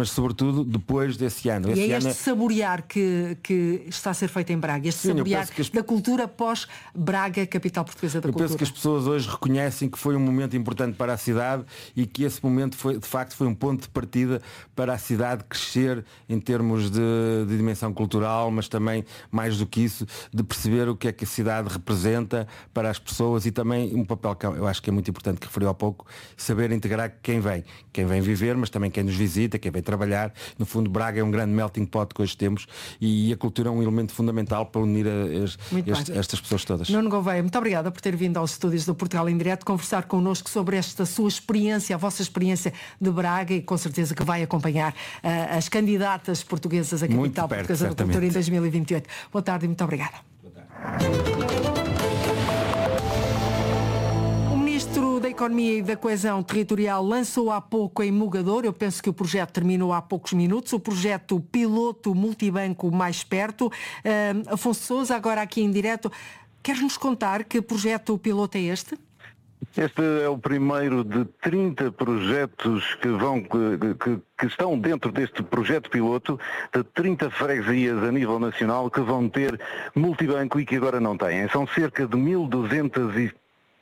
mas sobretudo depois desse ano. E é este saborear que está a ser feito em Braga, este saborear da cultura pós-Braga, capital portuguesa da cultura. Eu penso que as pessoas hoje reconhecem que foi um momento importante para a cidade e que esse momento de facto foi um ponto de partida para a cidade crescer em termos de dimensão cultural, mas também, mais do que isso, de perceber o que é que a cidade representa para as pessoas e também um papel que eu acho que é muito importante, que referiu há pouco, saber integrar quem vem viver, mas também quem nos visita, quem vem trabalhar. No fundo, Braga é um grande melting pot que hoje temos e a cultura é um elemento fundamental para unir estas pessoas todas. Nuno Gouveia, muito obrigada por ter vindo aos estúdios do Portugal em Direto conversar connosco sobre esta sua experiência, a vossa experiência de Braga, e com certeza que vai acompanhar as candidatas portuguesas à capital portuguesa da cultura em 2028. Boa tarde e muito obrigada. Boa tarde. O Ministro da Economia e da Coesão Territorial lançou há pouco em Mugador, eu penso que o projeto terminou há poucos minutos, o projeto piloto multibanco Mais Perto. Afonso Sousa, agora aqui em direto, queres-nos contar que projeto piloto é este? Este é o primeiro de 30 projetos que estão dentro deste projeto piloto, de 30 freguesias a nível nacional que vão ter multibanco e que agora não têm. São cerca de 1.270,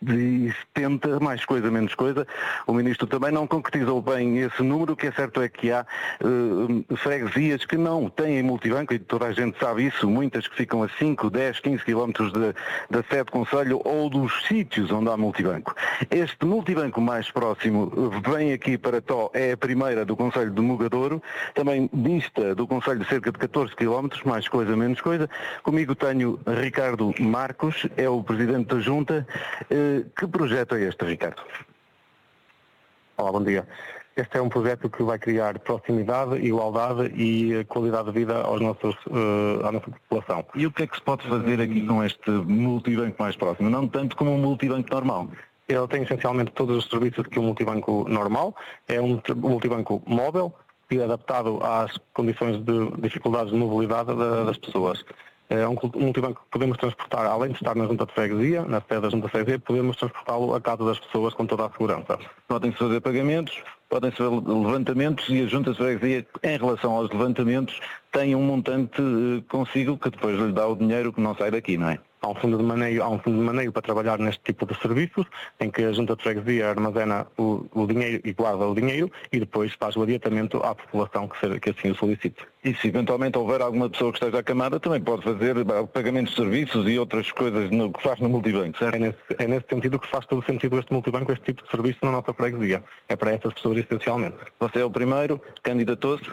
mais coisa, menos coisa. O Ministro também não concretizou bem esse número. O que é certo é que há freguesias que não têm multibanco, e toda a gente sabe isso, muitas que ficam a 5, 10, 15 quilómetros da sede do concelho ou dos sítios onde há multibanco. Este multibanco mais próximo vem aqui para Tó, é a primeira do concelho de Mugadouro, também dista do concelho de cerca de 14 quilómetros, mais coisa, menos coisa. Comigo tenho Ricardo Marcos, é o Presidente da Junta. Que projeto é este, Ricardo? Olá, bom dia. Este é um projeto que vai criar proximidade, igualdade e qualidade de vida à nossa população. E o que é que se pode fazer aqui com este multibanco mais próximo? Não tanto como um multibanco normal. Ele tem essencialmente todos os serviços que um multibanco normal. É um multibanco móvel e adaptado às condições de dificuldades de mobilidade das pessoas. É um multibanco que podemos transportar, além de estar na junta de freguesia, na sede da junta de freguesia, podemos transportá-lo à casa das pessoas com toda a segurança. Podem-se fazer pagamentos, podem-se fazer levantamentos e a junta de freguesia, em relação aos levantamentos, tem um montante consigo que depois lhe dá o dinheiro que não sai daqui, não é? Há um fundo de maneio para trabalhar neste tipo de serviços, em que a junta de freguesia armazena o dinheiro e guarda o dinheiro e depois faz o adiantamento à população que assim o solicite. E se eventualmente houver alguma pessoa que esteja acamada, também pode fazer pagamentos de serviços e outras coisas que faz no multibanco, certo? É nesse sentido que faz todo o sentido este multibanco, este tipo de serviço na nossa freguesia. É para essas pessoas essencialmente. Você é o primeiro, candidatou-se?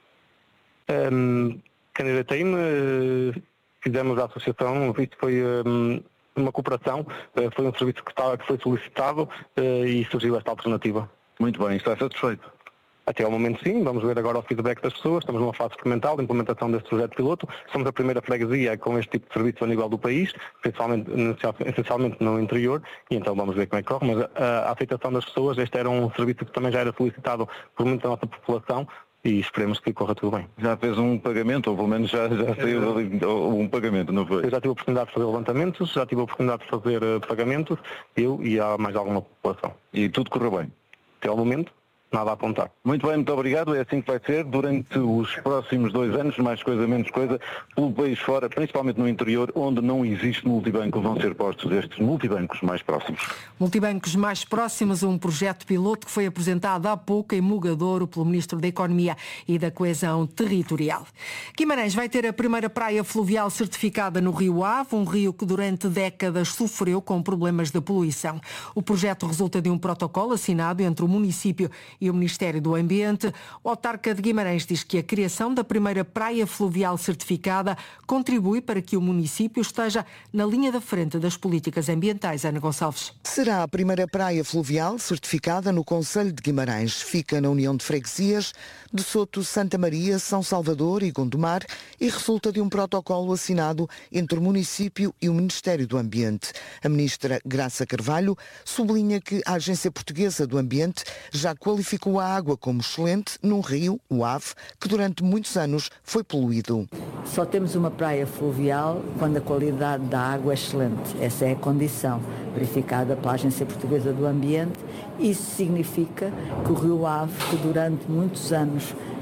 Candidatei-me... Fizemos a associação, isto foi uma cooperação, foi um serviço que foi solicitado e surgiu esta alternativa. Muito bem, está satisfeito? Até ao momento sim, vamos ver agora o feedback das pessoas, estamos numa fase experimental de implementação deste projeto piloto, somos a primeira freguesia com este tipo de serviço a nível do país, essencialmente no interior, e então vamos ver como é que corre, mas a aceitação das pessoas, este era um serviço que também já era solicitado por muita da nossa população, e esperemos que corra tudo bem. Já fez um pagamento, ou pelo menos já saiu um pagamento, não foi? Eu já tive a oportunidade de fazer levantamentos, já tive a oportunidade de fazer pagamentos, eu e há mais alguma população. E tudo correu bem? Até ao momento, nada a apontar. Muito bem, muito obrigado. É assim que vai ser durante os próximos 2 anos, mais coisa, menos coisa, pelo país fora, principalmente no interior, onde não existe multibanco, vão ser postos estes multibancos mais próximos. Multibancos mais próximos, um projeto piloto que foi apresentado há pouco em Mugadouro pelo Ministro da Economia e da Coesão Territorial. Guimarães vai ter a primeira praia fluvial certificada no Rio Ave, um rio que durante décadas sofreu com problemas de poluição. O projeto resulta de um protocolo assinado entre o município e o Ministério do Ambiente. O autarca de Guimarães diz que a criação da primeira praia fluvial certificada contribui para que o município esteja na linha da frente das políticas ambientais. Ana Gonçalves. Será a primeira praia fluvial certificada no concelho de Guimarães. Fica na União de Freguesias de Soto, Santa Maria, São Salvador e Gondomar e resulta de um protocolo assinado entre o município e o Ministério do Ambiente. A ministra Graça Carvalho sublinha que a Agência Portuguesa do Ambiente já qualificou a água como excelente num rio, o Ave, que durante muitos anos foi poluído. Só temos uma praia fluvial quando a qualidade da água é excelente. Essa é a condição verificada pela Agência Portuguesa do Ambiente. Isso significa que o rio Ave, que durante muitos anos